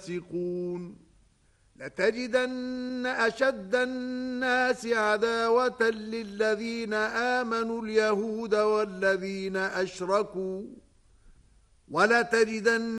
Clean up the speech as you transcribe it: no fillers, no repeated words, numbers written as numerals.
فاسقون لتجدن أشد الناس عداوة للذين آمنوا اليهود والذين أشركوا ولتجدن